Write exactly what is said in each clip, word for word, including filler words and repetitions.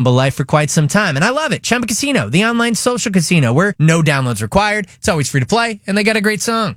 life for quite some time, and I love it. Chumba Casino, the online social casino where no downloads required. It's always free to play, and they got a great song.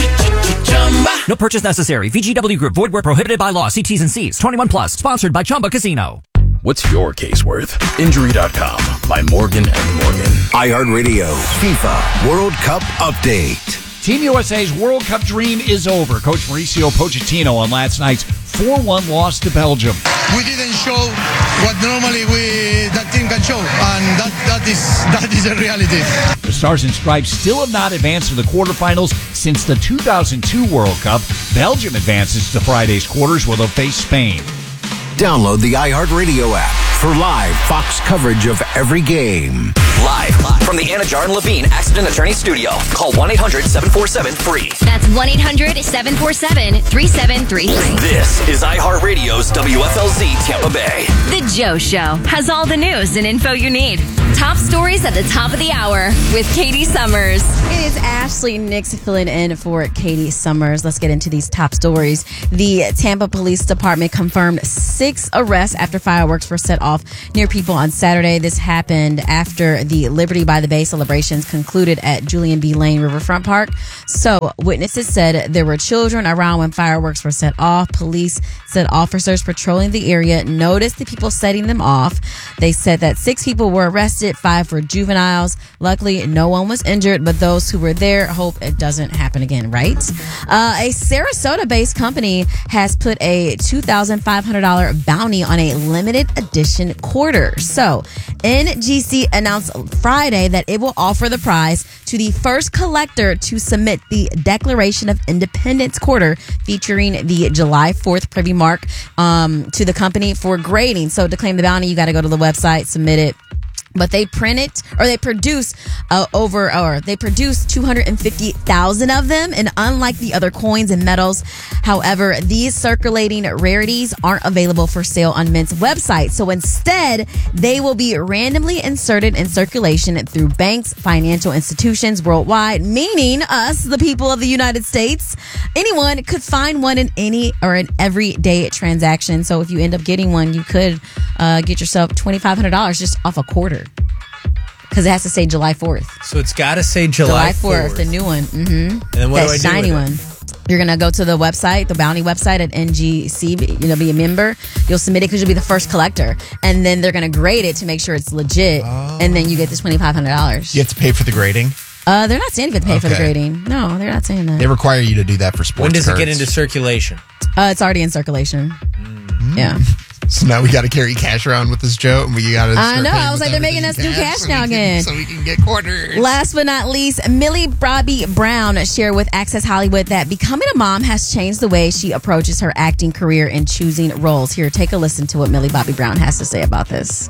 No purchase necessary. V G W Group. Void where prohibited by law. See T's and C's. twenty-one plus. Sponsored by Chumba Casino. What's your case worth? Injury dot com by Morgan and Morgan. iHeartRadio FIFA World Cup Update. Team U S A's World Cup dream is over. Coach Mauricio Pochettino on last night's four one loss to Belgium. We didn't show what normally we that team can show, and that, that is that is a reality. The Stars and Stripes still have not advanced to the quarterfinals since the two thousand two World Cup. Belgium advances to Friday's quarters where they'll face Spain. Download the iHeartRadio app for live Fox coverage of every game. Live from the Anajar and Levine Accident Attorney Studio. Call one eight hundred seven four seven free. That's one eight hundred seven four seven three seven three three. This is iHeartRadio's W F L Z Tampa Bay. The Joe Show has all the news and info you need. Top stories at the top of the hour with Katie Summers. It is Ashley Nix filling in for Katie Summers. Let's get into these top stories. The Tampa Police Department confirmed six arrests after fireworks were set off near people on Saturday. This happened after the Liberty by the Bay celebrations concluded at Julian B. Lane Riverfront Park. So witnesses said there were children around when fireworks were set off. Police said officers patrolling the area noticed the people setting them off. They said that six people were arrested, five were juveniles. Luckily, no one was injured, but those who were there hope it doesn't happen again, right? Uh, a Sarasota-based company has put a two thousand five hundred dollars bounty on a limited edition quarter. So, N G C announced Friday that it will offer the prize to the first collector to submit the Declaration of Independence quarter featuring the July fourth privy mark um, to the company for grading. So, to claim the bounty, you got to go to the website, submit it. But they print it, or they produce uh, over, or they produce two hundred fifty thousand of them. And unlike the other coins and medals, however, these circulating rarities aren't available for sale on Mint's website. So instead, they will be randomly inserted in circulation through banks, financial institutions worldwide, meaning us, the people of the United States. Anyone could find one in any or an everyday transaction. So if you end up getting one, you could uh, get yourself twenty-five hundred dollars just off a quarter. Because it has to say July fourth. So it's got to say July fourth. July fourth, the new one. Mm-hmm. And then what that do I do shiny with one. it? You're going to go to the website, the bounty website at N G C, you know, be a member. You'll submit it because you'll be the first collector. And then they're going to grade it to make sure it's legit. Oh. And then you get the twenty-five hundred dollars. You have to pay for the grading? Uh, they're not saying you have to pay okay. for the grading. No, they're not saying that. They require you to do that for sports When does cards. it get into circulation? Uh, it's already in circulation. Mm. Yeah. So now we got to carry cash around with us, Joe, and we got to. I know. I was like, they're making us do cash so now can, again. so we can get quarters. Last but not least, Millie Bobby Brown shared with Access Hollywood that becoming a mom has changed the way she approaches her acting career and choosing roles. Here, take a listen to what Millie Bobby Brown has to say about this.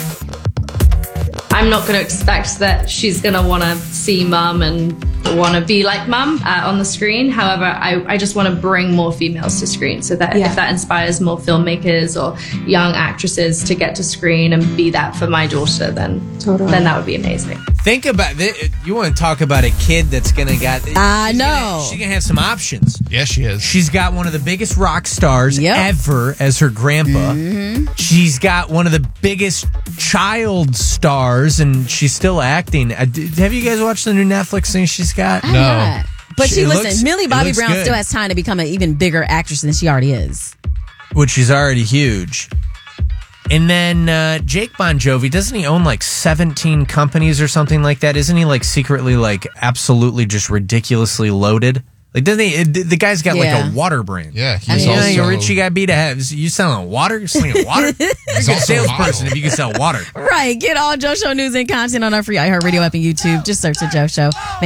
I'm not going to expect that she's going to want to see mum and want to be like mum uh, on the screen. However, I, I just want to bring more females to screen so that yeah. if that inspires more filmmakers or young actresses to get to screen and be that for my daughter, then totally. then that would be amazing. Think about it. You want to talk about a kid that's going to got. I know. Gonna, she's going to have some options. Yes, she is. She's got one of the biggest rock stars yep. ever as her grandpa. Mm-hmm. She's got one of the biggest child stars, and she's still acting. Uh, have you guys watched the new Netflix thing she's got? I no. Not. But she, she listen, looks, Millie Bobby Brown good. still has time to become an even bigger actress than she already is. Which she's already huge. And then uh, Jake Bon Jovi, doesn't he own like seventeen companies or something like that? Isn't he like secretly like absolutely just ridiculously loaded? Like, doesn't he? The guy's got yeah. like a water brand. Yeah, he's I mean, also... you know how rich you gotta be to have. You selling water? You're selling water? You're a good salesperson if you can sell water. Right. Get all Joe Show news and content on our free iHeartRadio app and YouTube. Just search the Joe Show. Make